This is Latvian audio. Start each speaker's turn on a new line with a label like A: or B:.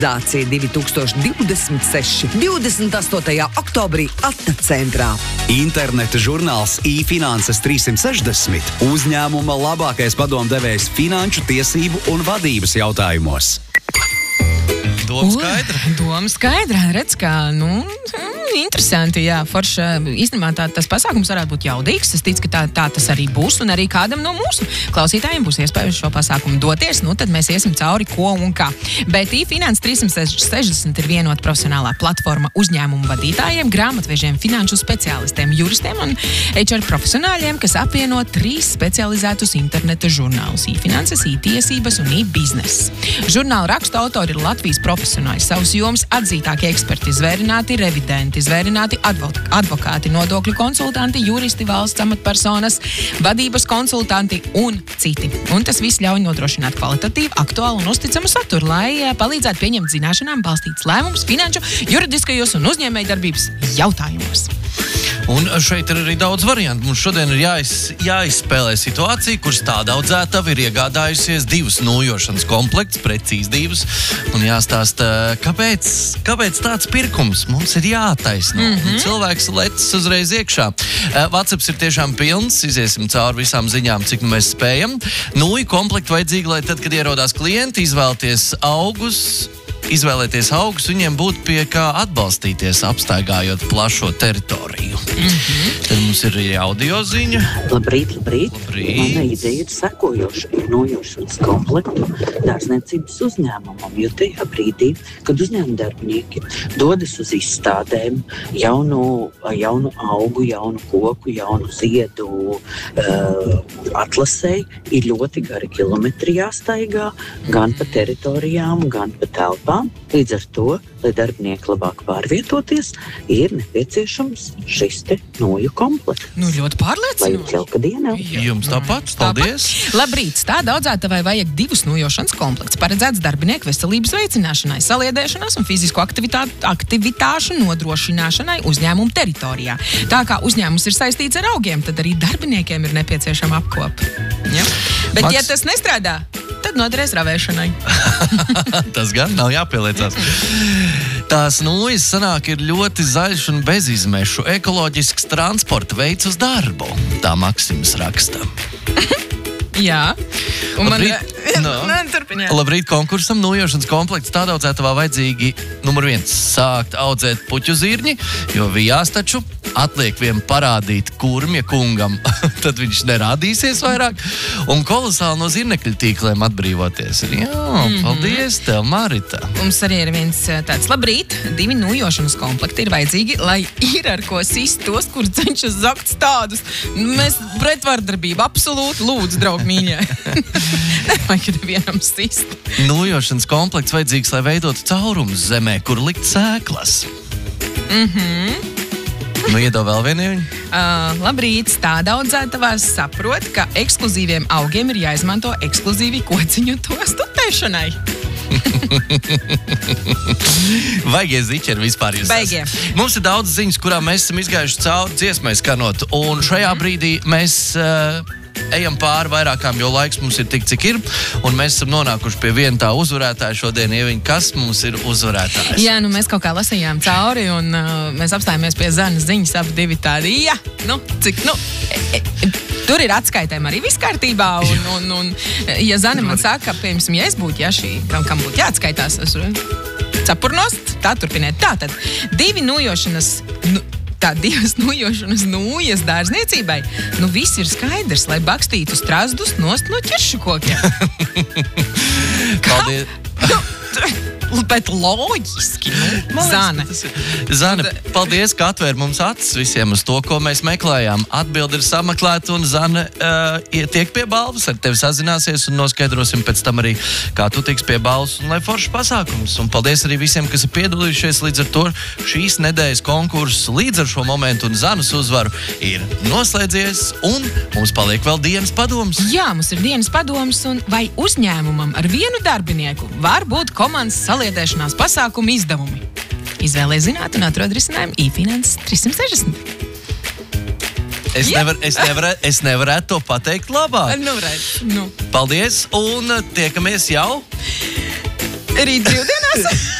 A: Zācija 2026. 28. oktobrī Atna centrā.
B: Interneta žurnāls iFinanses 360. Uzņēmuma labākais padomdevējs finanšu tiesību un vadības jautājumos.
C: Doma skaidra. Redz, kā, interesanti, jā, forši. Īstenībā tas pasākums varētu būt jaudīgs. Es ticu, ka tā tas arī būs, un arī kādam no mūsu klausītājiem būs iespēja šo pasākumu doties. Tad mēs iesim cauri, ko un kā. Bet iFinanses 360 ir vienota profesionālā platforma uzņēmumu vadītājiem, grāmatvežiem, finanšu speciālistiem, juristiem un HR profesionāļiem, kas apvieno 3 specializētus interneta žurnālus - iFinanses, iTiesības un iBizness. Žurnāla rakstu autori ir Latvijas profesionāļi, savus jomas atzītākie eksperti, izvērināti revidenti, izvērināti advokāti, nodokļu konsultanti, juristi, valsts amatpersonas, vadības konsultanti un citi. Un tas viss ļauj nodrošināt kvalitatīvu, aktuālu un uzticamu saturu, lai palīdzētu pieņemt zināšanām balstītus lēmumus finanšu, juridiskajos un uzņēmējdarbības jautājumos.
D: Un šeit ir arī daudz variantu. Mums šodien ir jāizspēlē situācija, kur stāda audzētava ir iegādājusies 2 nūjošanas komplektus, precīzi 2, un jāstāsta, kāpēc tāds pirkums mums ir jātaisno. Cilvēks lecis uzreiz iekšā. WhatsApps ir tiešām pilns, iziesim cauri visām ziņām, cik mēs spējam. Nūju komplektu vajadzīgi, lai tad, kad ierodās klienti, izvēlēties augus, viņiem būtu pie kā atbalstīties, apstaigājot plašo teritoriju. Tad mums ir arī audio ziņa.
E: Labrīt. Mana ideja ir sekojoša. Ir nojošanas komplektu dārzniecības uzņēmumam, jo tajā brīdī, kad uzņēmuma darbinieki dodas uz izstādēm, jaunu augu, jaunu koku, jaunu ziedu atlasēji, ir ļoti gari kilometri jāstaigā, gan pa teritorijām, gan pa telpām. Līdz ar to, lai darbinieki labāk pārvietoties, ir nepieciešams šis te noju komplekts.
C: Ļoti pārliecinoši.
E: Vai jauka diena?
D: Jums tāpat, paldies.
C: Labrīt, stāda audzētavai vajag 2 nojošanas komplekts, paredzēts darbinieku veselības veicināšanai, saliedēšanās un fizisko aktivitāšu nodrošināšanai uzņēmuma teritorijā. Tā kā uzņēmums ir saistīts ar augiem, tad arī darbiniekiem ir nepieciešama apkopa. Ja? Bet, ja tas nestrādā, tad noderēs ravēšanai.
D: Tas gan nav jāpieliecās. Tās nūjas sanāk ir ļoti zaļš un bezizmešu ekoloģisks transporta veids uz darbu. Tā Maksims raksta.
C: Jā. Un
D: Labrīt, konkursam nūjošanas komplekts tādā audzētavā vajadzīgi numur 1 sākt audzēt puķu zirņi, jo vijās taču atliek vien parādīt kurmja kungam, tad viņš nerādīsies vairāk, un kolosāli no zirnekļu tīkliem atbrīvoties. Jā, paldies tev, Marita.
C: Mums arī ir viens tāds, labrīt, 2 nūjošanas komplekti ir vajadzīgi, lai ir ar ko sist tos, kur cenšas zakt stādus. Mēs pretvardarbību absolūti lūdzu, draugi mīļie. Nevajag vienam sist.
D: Nūjošanas komplekts vajadzīgs, lai veidotu caurumus zemē, kur likt sēklas. Iedod vēl vienu.
C: Labrīt, stāda audzētavā saprot, ka ekskluzīviem augiem ir jāizmanto ekskluzīvi kociņu to stutēšanai.
D: Vaigie ziķeri vispār jūs
C: Baigie.
D: esat. Mums ir daudz ziņas, kurām mēs esam izgājuši cauri dziesmai skanot, un šajā brīdī mēs ejam pāri vairākām, jo laiks mums ir tik, cik ir, un mēs esam nonākuši pie viena tā uzvarētāja šodien, Ieviņa, kas mums ir uzvarētājs?
C: Jā, mēs kaut kā lasījām cauri, un mēs apstājāmies pie Zanas ziņas, ap divi tādi, tur ir atskaitēm arī viss kārtībā, un ja Zana man saka, piemēram, ja es būtu, kam būtu jāatskaitās, es cepurnost, tā turpiniet. Tātad, 2 nojošanas nūjas dārzniecībai, viss ir skaidrs, lai bakstītu strazdus nost no ķiršu kokiem.
D: Paldies.
C: Bet loģiski, Zane.
D: Zane, paldies, ka atvēr mums acis visiem uz to, ko mēs meklējām. Atbildi ir sameklēta, un Zane tiek pie balvas, ar tevi sazināsies un noskaidrosim pēc tam arī, kā tu tiks pie balvas, un lai foršs pasākums. Un paldies arī visiem, kas ir piedalījušies līdz ar to šīs nedēļas konkursu līdz ar šo momentu, un Zanas uzvaru ir noslēdzies, un mums paliek vēl dienas padoms.
C: Jā, mums ir dienas padoms, un vai uzņēmumam ar vienu darbinieku var būt komandas saliedēšanās pasākumu izdevumi? Izvēlēs zināt un atrod risinājumu iFinanses 360.
D: Es nevarētu to pateikt labāk.
C: Nu.
D: Paldies, un tiekamies jau
C: rīt brīvdienā. Prasa!